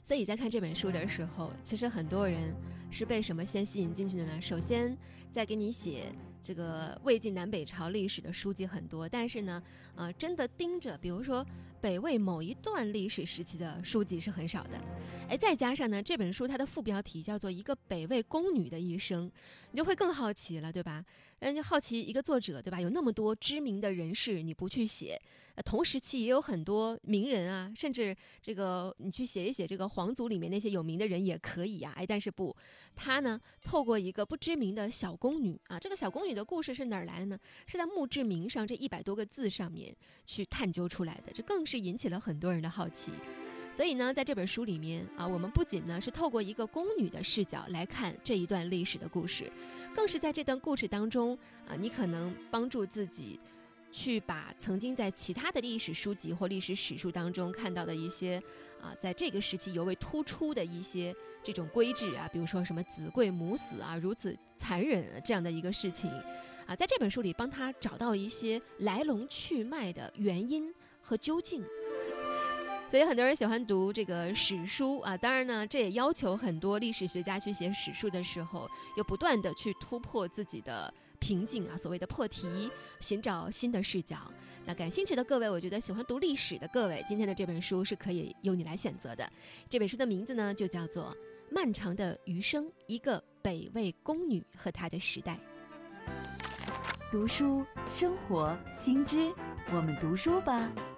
所以在看这本书的时候，其实很多人是被什么先吸引进去的呢？首先在给你写这个魏晋南北朝历史的书籍很多，但是呢，真的盯着比如说北魏某一段历史时期的书籍是很少的。再加上呢，这本书它的副标题叫做一个北魏宫女的一生，你就会更好奇了，对吧？就好奇一个作者，对吧？有那么多知名的人士，你不去写，同时期也有很多名人啊，甚至这个你去写一写这个皇族里面那些有名的人也可以啊。但是不，他呢透过一个不知名的小宫女啊，这个小宫女的故事是哪儿来的呢？是在墓志铭上这100多个字上面去探究出来的，这更是引起了很多人的好奇。所以呢，在这本书里面啊，我们不仅呢是透过一个宫女的视角来看这一段历史的故事，更是在这段故事当中啊，你可能帮助自己去把曾经在其他的历史书籍或历史史书当中看到的一些在这个时期尤为突出的一些这种规制啊，比如说什么子贵母死啊，如此残忍这样的一个事情啊，在这本书里帮他找到一些来龙去脉的原因和究竟。所以很多人喜欢读这个史书啊，当然呢，这也要求很多历史学家去写史书的时候，又不断的去突破自己的瓶颈啊，所谓的破题，寻找新的视角。那感兴趣的各位，我觉得喜欢读历史的各位，今天的这本书是可以由你来选择的。这本书的名字呢，就叫做《漫长的余生：一个北魏宫女和她的时代》。 读书，生活，新知，我们读书吧。